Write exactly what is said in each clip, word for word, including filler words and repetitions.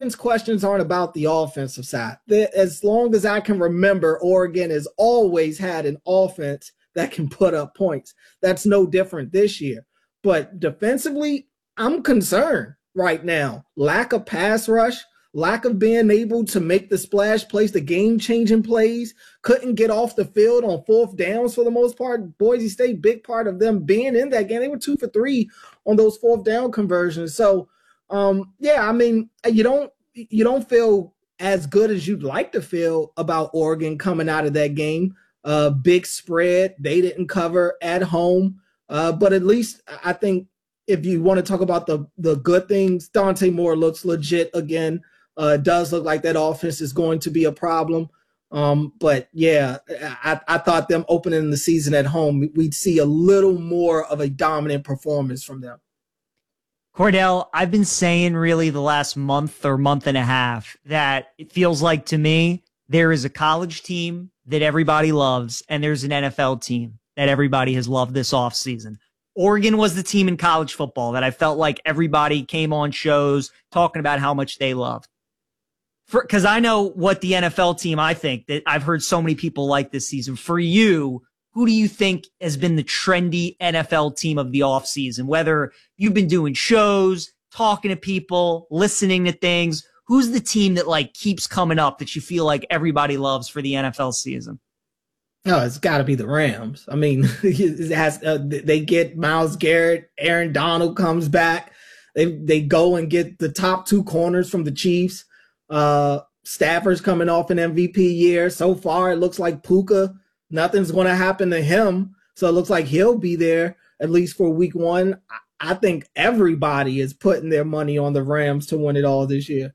Oregon's questions aren't about the offensive side. As long as I can remember, Oregon has always had an offense that can put up points. That's no different this year. But defensively, I'm concerned right now. Lack of pass rush, lack of being able to make the splash plays, the game-changing plays, couldn't get off the field on fourth downs for the most part. Boise State, big part of them being in that game. They were two for three on those fourth down conversions. So, um, yeah, I mean, you don't you don't feel as good as you'd like to feel about Oregon coming out of that game. Uh, big spread. They didn't cover at home. Uh, but at least I think if you want to talk about the, the good things, Dante Moore looks legit again. Uh, it does look like that offense is going to be a problem. Um, but, yeah, I, I thought them opening the season at home, we'd see a little more of a dominant performance from them. Cordell, I've been saying really the last month or month and a half that it feels like to me there is a college team that everybody loves, and there's an N F L team that everybody has loved this offseason. Oregon was the team in college football that I felt like everybody came on shows talking about how much they loved. Because I know what the N F L team I think that I've heard so many people like this season. For you, who do you think has been the trendy N F L team of the offseason? Whether you've been doing shows, talking to people, listening to things, who's the team that like keeps coming up that you feel like everybody loves for the N F L season? No, it's got to be the Rams. I mean, it has, uh, they get Myles Garrett, Aaron Donald comes back. They they go and get the top two corners from the Chiefs. Uh, Stafford's coming off an M V P year. So far, it looks like Puka, nothing's going to happen to him. So it looks like he'll be there at least for week one. I think everybody is putting their money on the Rams to win it all this year.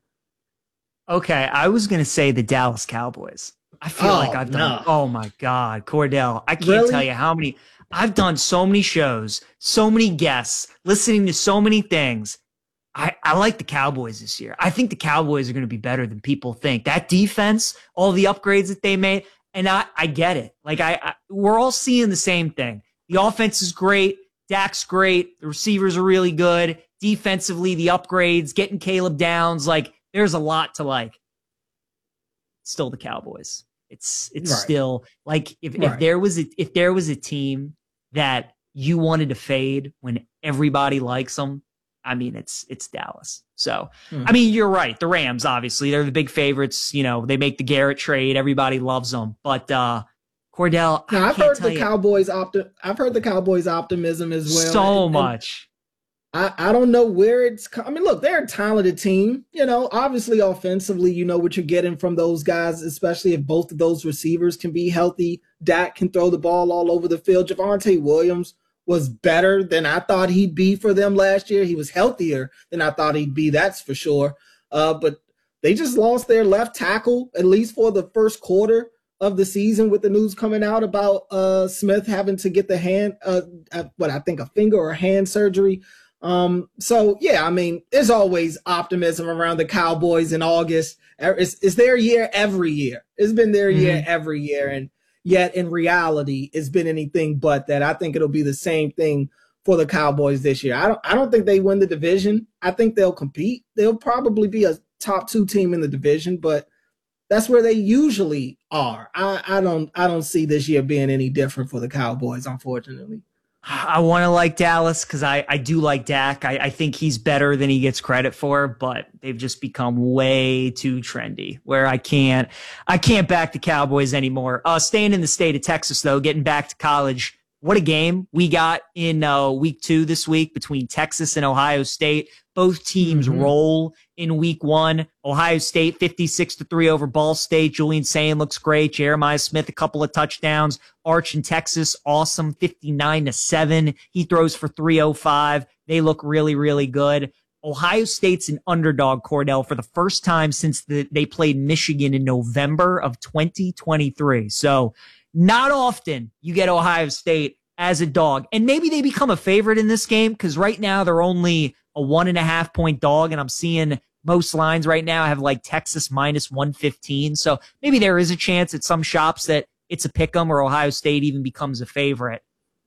Okay, I was going to say the Dallas Cowboys. I feel oh, like I've done, no. oh my God, Cordell, I can't really? tell you how many, I've done so many shows, so many guests, listening to so many things. I, I like the Cowboys this year. I think the Cowboys are going to be better than people think. That defense, all the upgrades that they made, and I, I get it. Like I, I, we're all seeing the same thing. The offense is great. Dak's great. The receivers are really good. Defensively, the upgrades, getting Caleb Downs, like there's a lot to like. Still the Cowboys. It's it's right. still like if, right. if there was a, if there was a team that you wanted to fade when everybody likes them, I mean it's it's Dallas. So mm. I mean you're right. The Rams obviously they're the big favorites. You know they make the Garrett trade. Everybody loves them. But uh, Cordell, now, I I've can't heard tell the you. Cowboys opti- I've heard the Cowboys optimism as well. So and, much. And I I don't know where it's. I mean, look, they're a talented team. You know, obviously offensively, you know what you're getting from those guys, especially if both of those receivers can be healthy. Dak can throw the ball all over the field. Javonte Williams was better than I thought he'd be for them last year. He was healthier than I thought he'd be. That's for sure. Uh, but they just lost their left tackle, at least for the first quarter of the season, with the news coming out about uh, Smith having to get the hand, uh, what I think a finger or hand surgery. Um, so, yeah, I mean, there's always optimism around the Cowboys in August. It's, it's their year every year. It's been their mm-hmm. year every year. And yet in reality, it's been anything but that. I think it'll be the same thing for the Cowboys this year. I don't, I don't think they win the division. I think they'll compete. They'll probably be a top two team in the division, but that's where they usually are. I, I don't, I don't see this year being any different for the Cowboys, unfortunately. I want to like Dallas because I, I do like Dak. I, I think he's better than he gets credit for, but they've just become way too trendy where I can't I can't back the Cowboys anymore. Uh, staying in the state of Texas, though, getting back to college, what a game we got in uh, week two this week between Texas and Ohio State. Both teams mm-hmm. roll in week one. Ohio State fifty-six to three over Ball State. Julian Sayin looks great. Jeremiah Smith, a couple of touchdowns. Arch in Texas, awesome, fifty-nine to seven. He throws for three oh five. They look really, really good. Ohio State's an underdog, Cordell, for the first time since the, they played Michigan in November of twenty twenty-three. So not often you get Ohio State as a dog. And maybe they become a favorite in this game because right now they're only a one and a half point dog. And I'm seeing most lines right now have like Texas minus one fifteen. So maybe there is a chance at some shops that it's a pick 'em or Ohio State even becomes a favorite.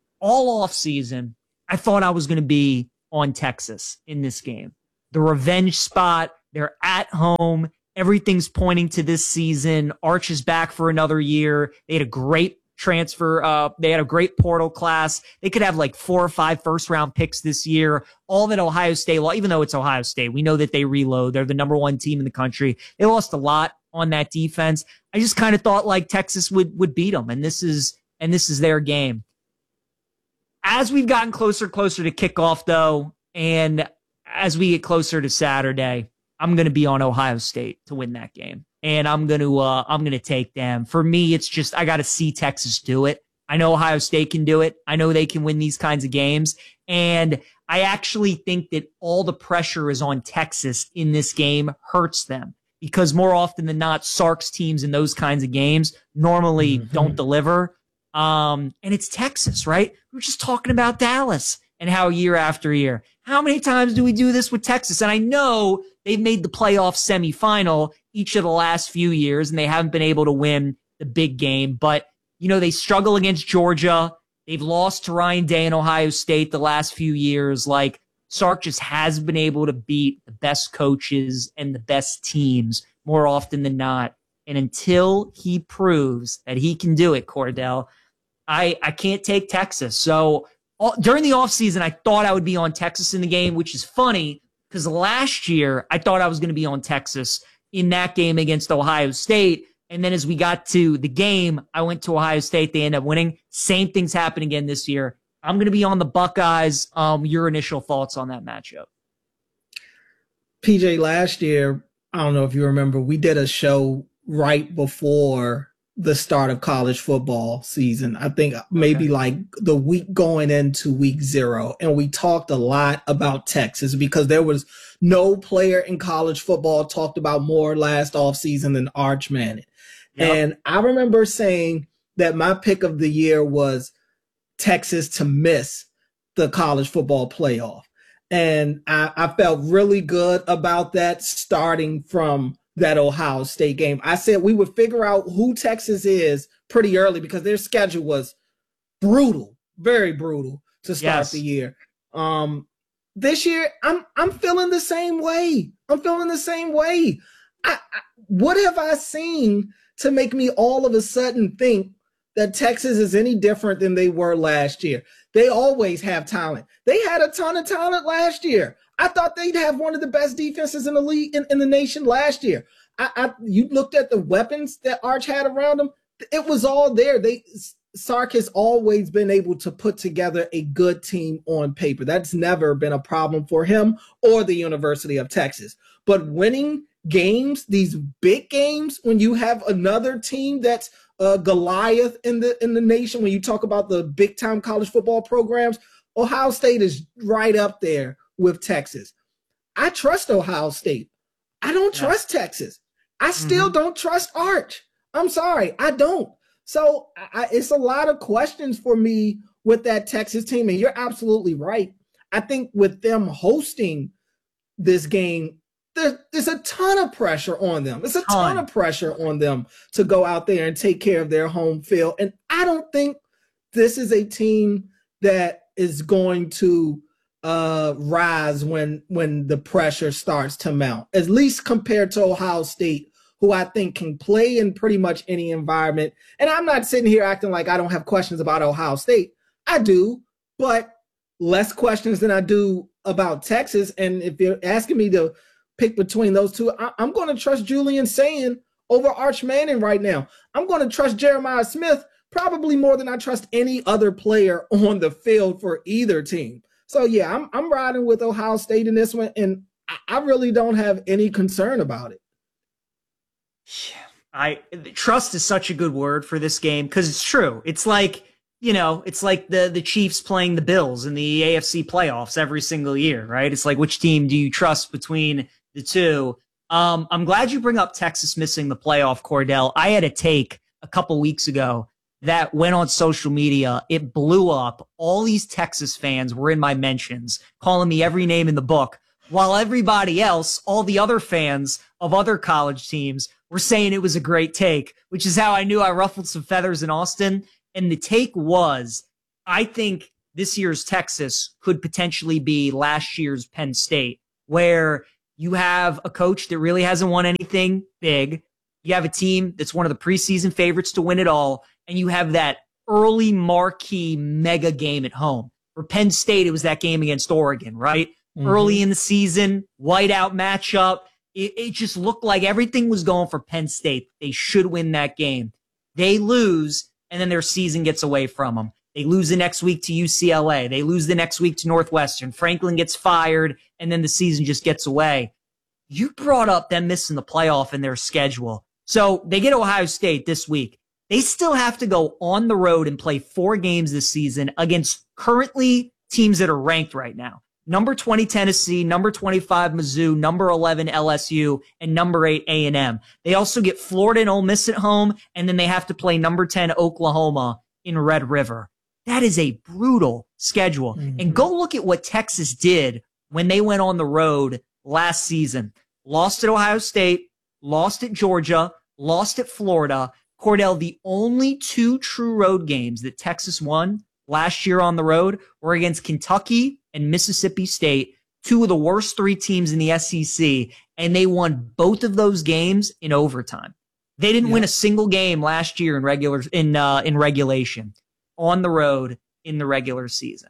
All off season, I thought I was going to be on Texas in this game. The revenge spot, They're at home. Everything's pointing to this season. Arch is back for another year. They had a great transfer. Uh, they had a great portal class. They could have like four or five first round picks this year. All that Ohio State, well, even though it's Ohio State, we know that they reload. They're the number one team in the country. They lost a lot on that defense. I just kind of thought like Texas would, would beat them. And this is, and this is their game. As we've gotten closer, closer to kickoff though, and as we get closer to Saturday, I'm going to be on Ohio State to win that game. And I'm going to, uh, I'm going to take them. For me, it's just, I got to see Texas do it. I know Ohio State can do it. I know they can win these kinds of games. And I actually think that all the pressure is on Texas in this game hurts them because more often than not, Sark's teams in those kinds of games normally mm-hmm. don't deliver. Um, and it's Texas, right? We're just talking about Dallas and how year after year, how many times do we do this with Texas? And I know they've made the playoff semifinal each of the last few years, and they haven't been able to win the big game. But, you know, they struggle against Georgia. They've lost to Ryan Day and Ohio State the last few years. Like, Sark just has been able to beat the best coaches and the best teams more often than not. And until he proves that he can do it, Cordell, I, I can't take Texas. So all, during the offseason, I thought I would be on Texas in the game, which is funny because last year I thought I was going to be on Texas in that game against Ohio State. And then as we got to the game, I went to Ohio State. They ended up winning. Same things happen again this year. I'm going to be on the Buckeyes. Um, your initial thoughts on that matchup? P J, last year, I don't know if you remember, we did a show right before the start of college football season. I think maybe okay. like the week going into week zero. And we talked a lot about Texas because there was no player in college football talked about more last offseason than Arch Manning. Yep. And I remember saying that my pick of the year was Texas to miss the college football playoff. And I, I felt really good about that starting from that Ohio State game. I said we would figure out who Texas is pretty early because their schedule was brutal, very brutal to start yes. the year. Um, this year, I'm I'm feeling the same way. I'm feeling the same way. I, I, what have I seen to make me all of a sudden think that Texas is any different than they were last year? They always have talent. They had a ton of talent last year. I thought they'd have one of the best defenses in the league in, in the nation last year. I, I you looked at the weapons that Arch had around them. It was all there. They Sark has always been able to put together a good team on paper. That's never been a problem for him or the University of Texas. But winning games, these big games, when you have another team that's uh, Goliath in the in the nation, when you talk about the big time college football programs, Ohio State is right up there with Texas. I trust Ohio State. I don't yeah. trust Texas. I still mm-hmm. don't trust Arch. I'm sorry, I don't. So I, it's a lot of questions for me with that Texas team. And you're absolutely right. I think with them hosting this game, there, there's a ton of pressure on them. It's a ton. ton of pressure on them to go out there and take care of their home field. And I don't think this is a team that is going to uh, rise when when the pressure starts to mount, at least compared to Ohio State, who I think can play in pretty much any environment. And I'm not sitting here acting like I don't have questions about Ohio State. I do, but less questions than I do about Texas. And if you're asking me to pick between those two, I- I'm going to trust Julian Sayin over Arch Manning right now. I'm going to trust Jeremiah Smith probably more than I trust any other player on the field for either team. So, yeah, I'm I'm riding with Ohio State in this one, and I, I really don't have any concern about it. I trust is such a good word for this game because it's true. It's like, you know, it's like the, the Chiefs playing the Bills in the A F C playoffs every single year, right? It's like, which team do you trust between the two? Um, I'm glad you bring up Texas missing the playoff, Cordell. I had a take a couple weeks ago that went on social media. It blew up. All these Texas fans were in my mentions, calling me every name in the book, while everybody else, all the other fans of other college teams, were saying it was a great take, which is how I knew I ruffled some feathers in Austin. And the take was, I think this year's Texas could potentially be last year's Penn State, where You have a coach that really hasn't won anything big. You have a team that's one of the preseason favorites to win it all. And you have that early marquee mega game at home. For Penn State, it was that game against Oregon, right? Mm-hmm. Early in the season, whiteout matchup. It, it just looked like everything was going for Penn State. They should win that game. They lose, and then their season gets away from them. They lose the next week to U C L A. They lose the next week to Northwestern. Franklin gets fired, and then the season just gets away. You brought up them missing the playoff in their schedule. So they get Ohio State this week. They still have to go on the road and play four games this season against currently teams that are ranked right now. Number twenty, Tennessee, number twenty-five, Mizzou, number eleven, L S U, and number eight, A and M. They also get Florida and Ole Miss at home, and then they have to play number ten, Oklahoma in Red River. That is a brutal schedule. Mm-hmm. And go look at what Texas did when they went on the road last season. Lost at Ohio State, lost at Georgia, lost at Florida. Cordell, the only two true road games that Texas won last year on the road were against Kentucky and Mississippi State, two of the worst three teams in the S E C, and they won both of those games in overtime. They didn't yeah. win a single game last year in regular in uh, in regulation on the road in the regular season.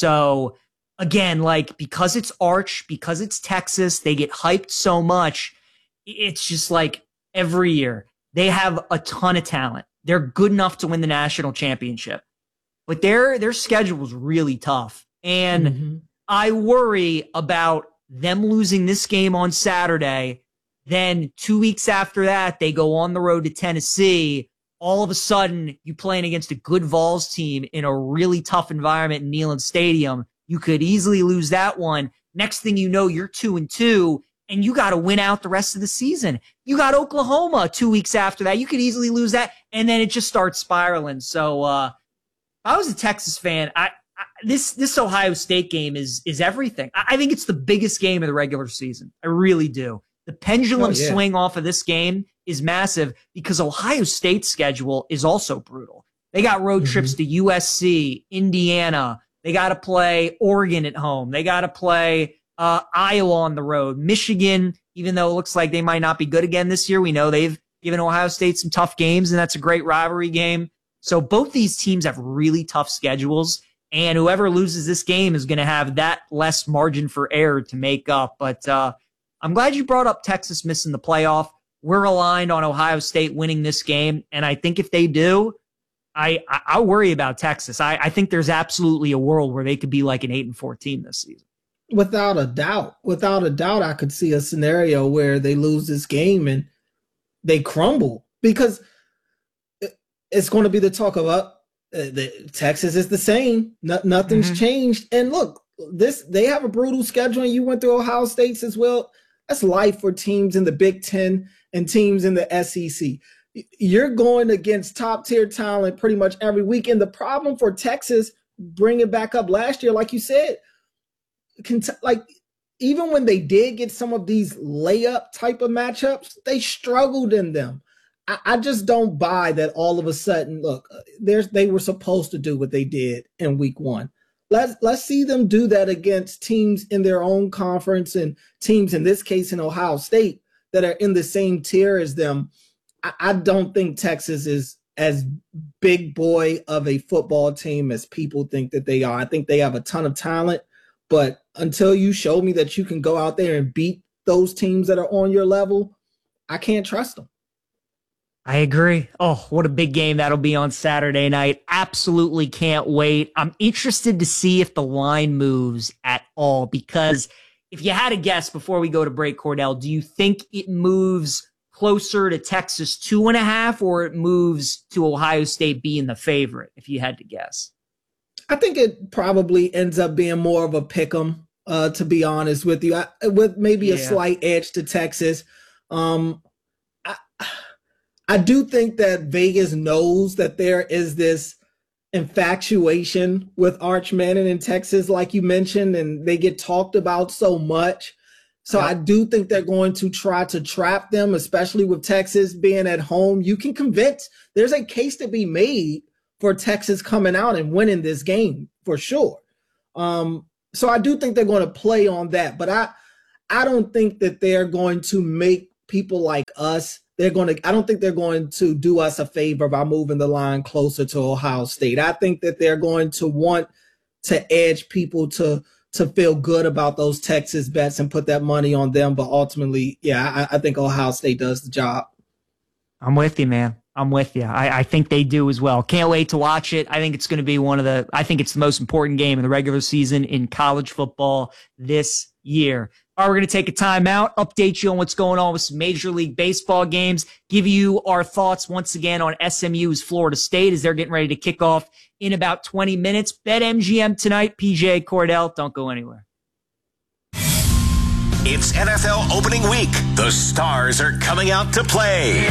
So again, like, because it's Arch, because it's Texas, they get hyped so much. It's just like every year they have a ton of talent. They're good enough to win the national championship, but their their schedule is really tough. And mm-hmm. I worry about them losing this game on Saturday. Then two weeks after that, they go on the road to Tennessee. All of a sudden, you playing against a good Vols team in a really tough environment in Neyland Stadium. You could easily lose that one. Next thing you know, you're two and two, and you got to win out the rest of the season. You got Oklahoma two weeks after that. You could easily lose that, and then it just starts spiraling. So, uh, if I was a Texas fan, I, I this this Ohio State game is is everything. I, I think it's the biggest game of the regular season. I really do. The pendulum oh, yeah. swing off of this game is massive because Ohio State's schedule is also brutal. They got road mm-hmm. trips to U S C, Indiana. They got to play Oregon at home. They got to play uh, Iowa on the road. Michigan, even though it looks like they might not be good again this year, we know they've given Ohio State some tough games, and that's a great rivalry game. So both these teams have really tough schedules, and whoever loses this game is going to have that less margin for error to make up. But uh, I'm glad you brought up Texas missing the playoff. We're aligned on Ohio State winning this game, and I think if they do, I I, I worry about Texas. I, I think there's absolutely a world where they could be like an eight and four team this season. Without a doubt, without a doubt, I could see a scenario where they lose this game and they crumble because it's going to be the talk of uh, the Texas is the same. No, nothing's mm-hmm. changed. And look, this they have a brutal schedule, and you went through Ohio State's as well. That's life for teams in the Big Ten and teams in the S E C. You're going against top-tier talent pretty much every week. And the problem for Texas, bringing back up last year, like you said, like even when they did get some of these layup type of matchups, they struggled in them. I, I just don't buy that all of a sudden, look, there's they were supposed to do what they did in week one. Let's let's see them do that against teams in their own conference and teams, in this case, in Ohio State, that are in the same tier as them. I, I don't think Texas is as big boy of a football team as people think that they are. I think they have a ton of talent, but until you show me that you can go out there and beat those teams that are on your level, I can't trust them. I agree. Oh, what a big game that'll be on Saturday night. Absolutely can't wait. I'm interested to see if the line moves at all, because if you had a guess before we go to break, Cordell, do you think it moves closer to Texas two and a half, or it moves to Ohio State being the favorite, if you had to guess? I think it probably ends up being more of a pick 'em, uh, to be honest with you, I, with maybe yeah. a slight edge to Texas. Um, I, I do think that Vegas knows that there is this infatuation with Arch Manning in Texas, like you mentioned, and they get talked about so much. So yeah. I do think they're going to try to trap them, especially with Texas being at home. You can convince, there's a case to be made for Texas coming out and winning this game for sure. Um, so I do think they're going to play on that, but I, I don't think that they're going to make people like us, they're going to, I don't think they're going to do us a favor by moving the line closer to Ohio State. I think that they're going to want to edge people to, to feel good about those Texas bets and put that money on them. But ultimately, yeah, I, I think Ohio State does the job. I'm with you, man. I'm with you. I, I think they do as well. Can't wait to watch it. I think it's going to be one of the, I think it's the most important game in the regular season in college football this year. All right, we're going to take a timeout, update you on what's going on with some Major League Baseball games, give you our thoughts once again on S M U's Florida State as they're getting ready to kick off in about twenty minutes. BetMGM tonight, P J Cordell. Don't go anywhere. It's N F L opening week. The stars are coming out to play.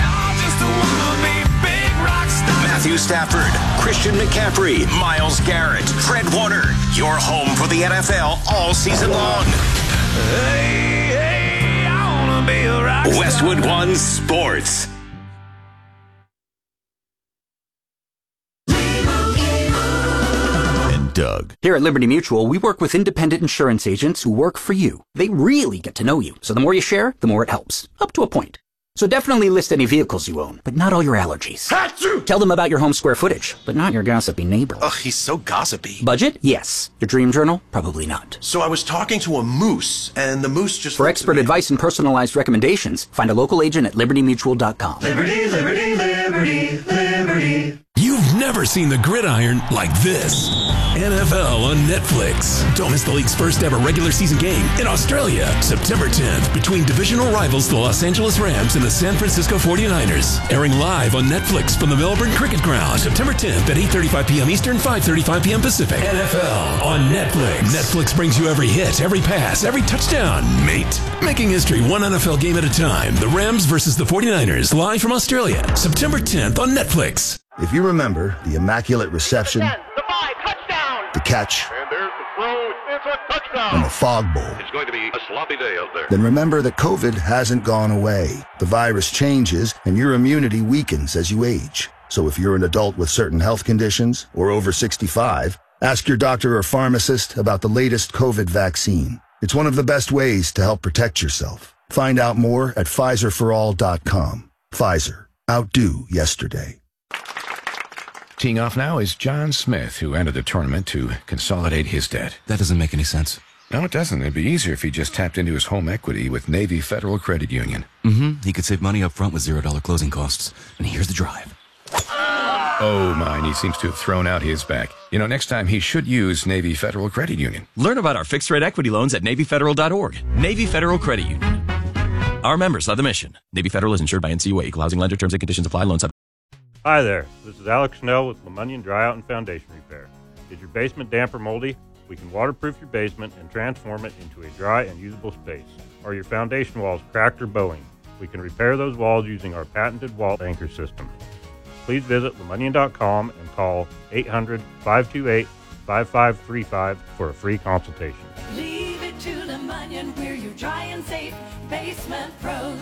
Matthew Stafford, Christian McCaffrey, Myles Garrett, Fred Warner. Your home for the N F L all season long. Hey, hey, I wanna be a rock star. Westwood One Sports. Doug. Here at Liberty Mutual, we work with independent insurance agents who work for you. They really get to know you, so the more you share, the more it helps. Up to a point. So definitely list any vehicles you own, but not all your allergies. Achoo! Tell them about your home square footage, but not your gossipy neighbor. Ugh, he's so gossipy. Budget? Yes. Your dream journal? Probably not. So I was talking to a moose, and the moose just... For expert advice and personalized recommendations, find a local agent at liberty mutual dot com. Liberty, liberty, liberty, liberty. You've never seen the gridiron like this. N F L on Netflix. Don't miss the league's first ever regular season game in Australia, September tenth, between divisional rivals the Los Angeles Rams and the San Francisco forty-niners. Airing live on Netflix from the Melbourne Cricket Ground, September tenth at eight thirty-five p.m. Eastern, five thirty-five p.m. Pacific. N F L on Netflix. Netflix brings you every hit, every pass, every touchdown, mate. Making history one N F L game at a time. The Rams versus the forty-niners, live from Australia, September tenth on Netflix. If you remember the immaculate reception, ten, the five, touchdown, the catch, and there's the throw, it's a touchdown, and the fog bowl, it's going to be a sloppy day out there. Then remember that COVID hasn't gone away. The virus changes, and your immunity weakens as you age. So if you're an adult with certain health conditions or over sixty-five, ask your doctor or pharmacist about the latest COVID vaccine. It's one of the best ways to help protect yourself. Find out more at Pfizer for all dot com. Pfizer. Outdo yesterday. Teeing off now is John Smith, who entered the tournament to consolidate his debt. That doesn't make any sense. No, it doesn't. It'd be easier if he just tapped into his home equity with Navy Federal Credit Union. Mm-hmm. He could save money up front with zero dollar closing costs. And here's the drive. Oh, mine. He seems to have thrown out his back. You know, next time he should use Navy Federal Credit Union. Learn about our fixed-rate equity loans at Navy Federal dot org. Navy Federal Credit Union. Our members love the mission. Navy Federal is insured by N C U A. Equal housing lender. Terms and conditions apply. Loan sub. Hi there, this is Alex Snell with LeMonion Dryout and Foundation Repair. Is your basement damp or moldy? We can waterproof your basement and transform it into a dry and usable space. Are your foundation walls cracked or bowing? We can repair those walls using our patented wall anchor system. Please visit LeMonion dot com and call eight hundred, five two eight, five five three five for a free consultation. Leave it to LeMonion, we're your dry and safe basement pros.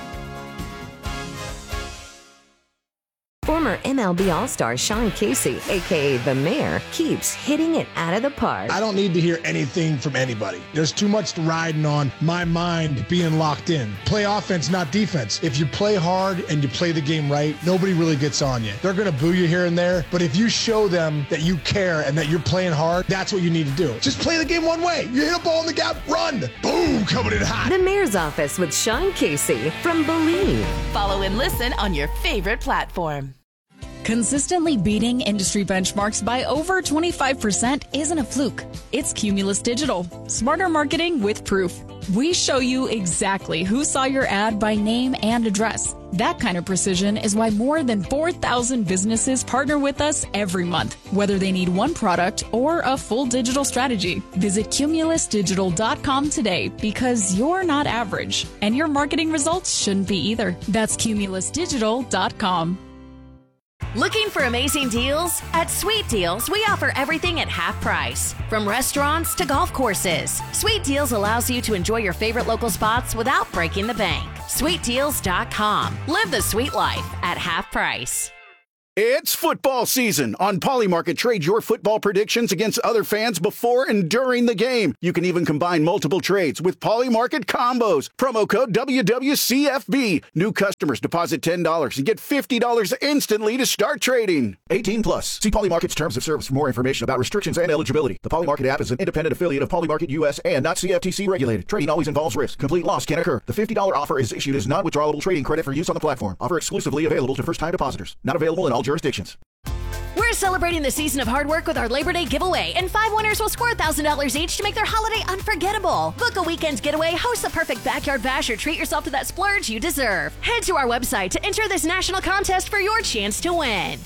Former M L B All-Star Sean Casey, a k a. The Mayor, keeps hitting it out of the park. I don't need to hear anything from anybody. There's too much riding on my mind being locked in. Play offense, not defense. If you play hard and you play the game right, nobody really gets on you. They're going to boo you here and there, but if you show them that you care and that you're playing hard, that's what you need to do. Just play the game one way. You hit a ball in the gap, run. Boom, coming in hot. The Mayor's Office with Sean Casey from Believe. Follow and listen on your favorite platform. Consistently beating industry benchmarks by over twenty-five percent isn't a fluke. It's Cumulus Digital. Smarter marketing with proof. We show you exactly who saw your ad by name and address. That kind of precision is why more than four thousand businesses partner with us every month, whether they need one product or a full digital strategy. Visit cumulus digital dot com today because you're not average, and your marketing results shouldn't be either. That's cumulus digital dot com. Looking for amazing deals? At Sweet Deals, we offer everything at half price. From restaurants to golf courses, Sweet Deals allows you to enjoy your favorite local spots without breaking the bank. sweet deals dot com. Live the sweet life at half price. It's football season. On Polymarket, trade your football predictions against other fans before and during the game. You can even combine multiple trades with Polymarket combos. Promo code W W C F B. New customers deposit ten dollars and get fifty dollars instantly to start trading. eighteen plus. See Polymarket's terms of service for more information about restrictions and eligibility. The Polymarket app is an independent affiliate of Polymarket U S and not C F T C regulated. Trading always involves risk. Complete loss can occur. The fifty dollars offer is issued as non-withdrawable trading credit for use on the platform. Offer exclusively available to first-time depositors. Not available in all jurisdictions. We're celebrating the season of hard work with our Labor Day giveaway, and five winners will score one thousand dollars each to make their holiday unforgettable. Book a weekend's getaway, host the perfect backyard bash, or treat yourself to that splurge you deserve. Head to our website to enter this national contest for your chance to win.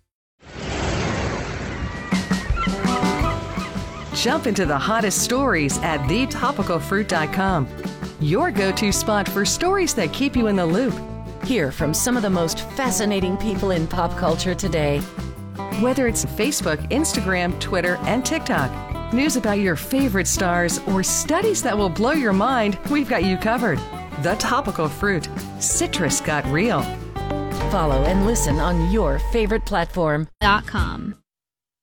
Jump into the hottest stories at the topical fruit dot com. Your go-to spot for stories that keep you in the loop. Hear from some of the most fascinating people in pop culture today. Whether it's Facebook, Instagram, Twitter, and TikTok, news about your favorite stars, or studies that will blow your mind, we've got you covered. The Topical Fruit. Citrus got real. Follow and listen on your favorite platform. Dot com.